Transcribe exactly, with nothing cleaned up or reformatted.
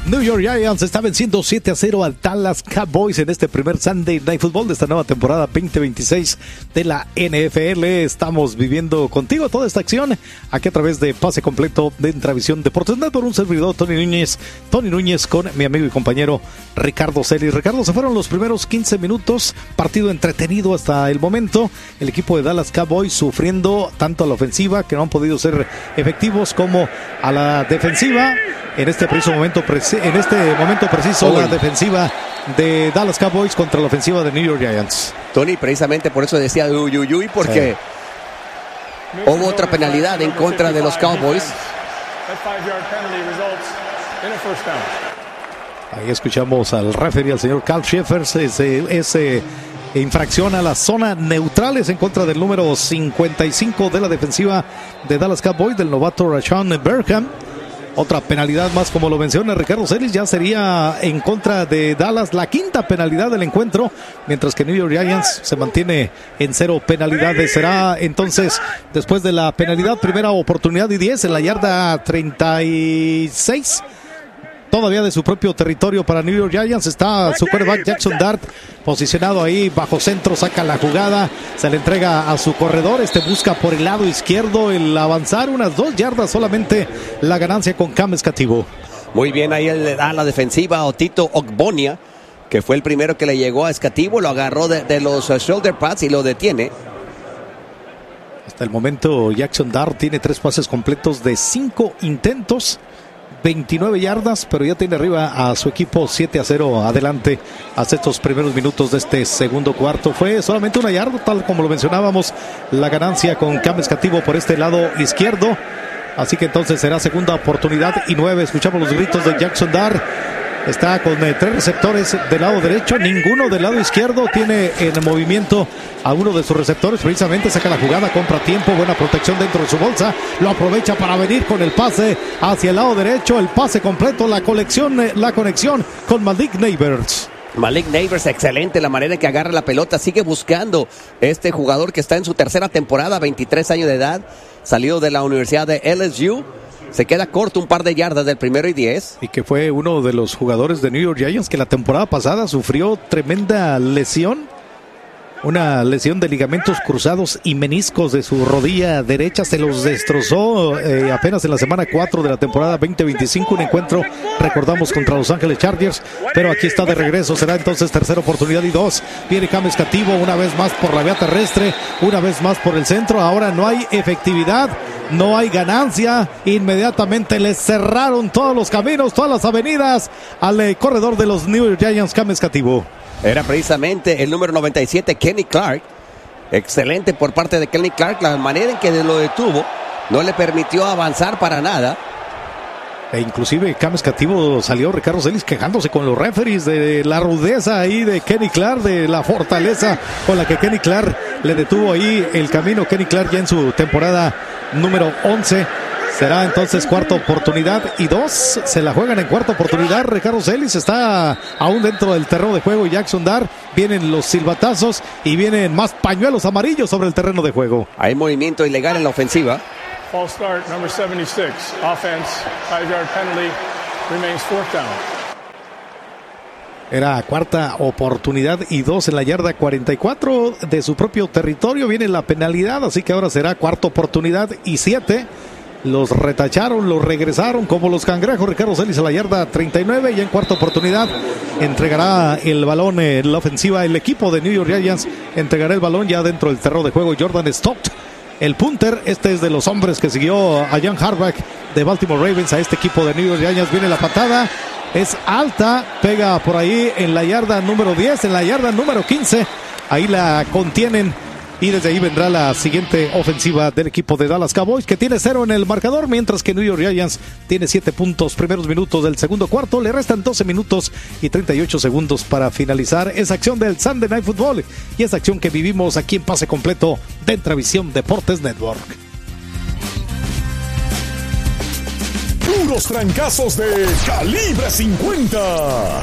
New York Giants está venciendo siete a cero al Dallas Cowboys en este primer Sunday Night Football de esta nueva temporada veinte veintiséis de la N F L. Estamos viviendo contigo toda esta acción aquí a través de Pase Completo de Intravisión Deportes Network. Un servidor, Tony Núñez, Tony Núñez con mi amigo y compañero Ricardo Celis. Ricardo, se fueron los primeros quince minutos, partido entretenido hasta el momento. El equipo de Dallas Cowboys sufriendo tanto a la ofensiva, que no han podido ser efectivos, como a la defensiva. En este preciso momento, en este momento preciso, oh, la defensiva de Dallas Cowboys contra la ofensiva de New York Giants. Tony, precisamente por eso decía uy, uy, uy, porque sí. Hubo otra penalidad en contra de los Cowboys. Ahí escuchamos al referee, al señor Carl Schaefers, ese, ese infracción a la zona neutrales en contra del número cincuenta y cinco de la defensiva de Dallas Cowboys, del novato Rashawn Berkham. Otra penalidad más, como lo menciona Ricardo Celis, ya sería en contra de Dallas la quinta penalidad del encuentro, mientras que New York Giants se mantiene en cero penalidades. Será entonces, después de la penalidad, primera oportunidad y diez en la yarda treinta y seis. Todavía de su propio territorio para New York Giants. Está su quarterback Jackson Dart posicionado ahí bajo centro, saca la jugada, se le entrega a su corredor, este busca por el lado izquierdo el avanzar unas dos yardas, solamente la ganancia con Cam Escativo. Muy bien, ahí le da la defensiva a Otito Ogbonia, que fue el primero que le llegó a Escativo, lo agarró de, de los uh, shoulder pads y lo detiene. Hasta el momento Jackson Dart tiene tres pases completos de cinco intentos, veintinueve yardas, pero ya tiene arriba a su equipo siete a cero adelante hasta estos primeros minutos de este segundo cuarto. Fue solamente una yarda, tal como lo mencionábamos, la ganancia con Cam Escativo por este lado izquierdo. Así que entonces será segunda oportunidad y nueve. Escuchamos los gritos de Jackson Dart. Está con eh, tres receptores del lado derecho, ninguno del lado izquierdo. Tiene en movimiento a uno de sus receptores, precisamente saca la jugada, compra tiempo, buena protección dentro de su bolsa, lo aprovecha para venir con el pase hacia el lado derecho, el pase completo, la conexión, la conexión con Malik Neighbors. Malik Neighbors, excelente la manera en que agarra la pelota, sigue buscando este jugador que está en su tercera temporada, veintitrés años de edad, salido de la Universidad de L S U. Se queda corto un par de yardas del primero y diez. Y que fue uno de los jugadores de New York Giants que la temporada pasada sufrió tremenda lesión. Una lesión de ligamentos cruzados y meniscos de su rodilla derecha. Se los destrozó eh, apenas en la semana cuatro de la temporada veinte veinticinco. Un encuentro, recordamos, contra Los Ángeles Chargers. Pero aquí está de regreso. Será entonces tercera oportunidad y dos. Viene Cam Escativo una vez más por la vía terrestre. Una vez más por el centro. Ahora no hay efectividad. No hay ganancia. Inmediatamente les cerraron todos los caminos, todas las avenidas al eh, corredor de los New York Giants, Cam Escativo. Era precisamente el número noventa y siete, Kenny Clark. Excelente por parte de Kenny Clark. La manera en que lo detuvo no le permitió avanzar para nada. E inclusive Cam Escativo salió, Ricardo Celis, quejándose con los referees de la rudeza ahí de Kenny Clark, de la fortaleza con la que Kenny Clark le detuvo ahí el camino. Kenny Clark ya en su temporada número once. Será entonces cuarta oportunidad y dos. Se la juegan en cuarta oportunidad. Ricardo Celis está aún dentro del terreno de juego. Jackson Dart. Vienen los silbatazos y vienen más pañuelos amarillos sobre el terreno de juego. Hay movimiento ilegal en la ofensiva. False start, number seventy-six. Offense, five yard penalty. Remains fourth down. Era cuarta oportunidad y dos en la yarda cuarenta y cuatro de su propio territorio. Viene la penalidad, así que ahora será cuarta oportunidad y siete. Los retacharon, los regresaron como los cangrejos. Ricardo Celis a la yarda treinta y nueve y en cuarta oportunidad entregará el balón en la ofensiva. El equipo de New York Giants entregará el balón ya dentro del terreno de juego. Jordan Stott, el punter, este es de los hombres que siguió a Jan Harbaugh de Baltimore Ravens a este equipo de New York Giants. Viene la patada, es alta, pega por ahí en la yarda número diez, en la yarda número quince. Ahí la contienen. Y desde ahí vendrá la siguiente ofensiva del equipo de Dallas Cowboys, que tiene cero en el marcador, mientras que New York Giants tiene siete puntos. Primeros minutos del segundo cuarto, le restan doce minutos y treinta y ocho segundos para finalizar esa acción del Sunday Night Football y esa acción que vivimos aquí en Pase Completo de Intravisión Deportes Network. Puros trancazos de calibre cincuenta.